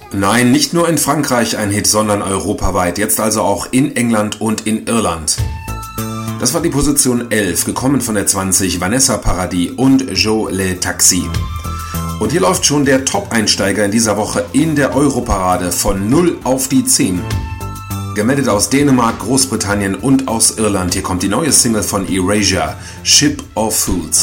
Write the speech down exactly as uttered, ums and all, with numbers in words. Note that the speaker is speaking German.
Nein, nicht nur in Frankreich ein Hit, sondern europaweit, jetzt also auch in England und in Irland. Das war die Position elf, gekommen von der zwanzig, Vanessa Paradis und Joe Le Taxi. Und hier läuft schon der Top-Einsteiger in dieser Woche in der Europarade von null auf die zehn. Gemeldet aus Dänemark, Großbritannien und aus Irland. Hier kommt die neue Single von Erasure, Ship of Fools.